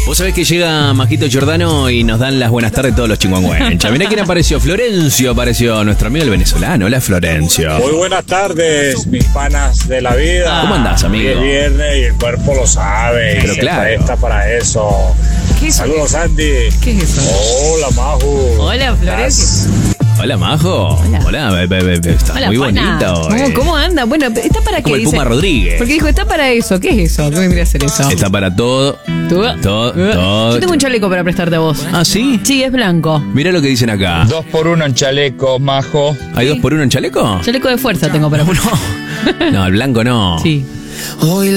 Vos sabés que llega Majito Giordano y nos dan las buenas tardes todos los chingüengüenchas. Mirá quién apareció. Florencio apareció, nuestro amigo el venezolano. Hola, Florencio. Muy buenas tardes, mis panas de la vida. ¿Cómo andás, amigo? Es viernes y el cuerpo lo sabe. Pero y se claro. presta para eso. ¿Qué es eso? Saludos, Andy. ¿Qué es eso? Hola, Maju. Hola, Florencio. Hola, Majo. Hola. Está Hola, muy pana. bonita hoy. ¿Cómo anda? Bueno, ¿está para Como qué? el Puma Rodríguez. Porque dijo, está para eso. ¿Qué es eso? ¿Qué vendría a ser eso? Está para todo. ¿Tú? Todo. Yo tengo un chaleco para prestarte a vos. ¿Ah, sí? Sí, es blanco. Mirá lo que dicen acá. 2 por 1 en chaleco, Majo. ¿Hay 2 por 1 en chaleco? Chaleco de fuerza tengo para vos. No, el blanco no. Sí. Hoy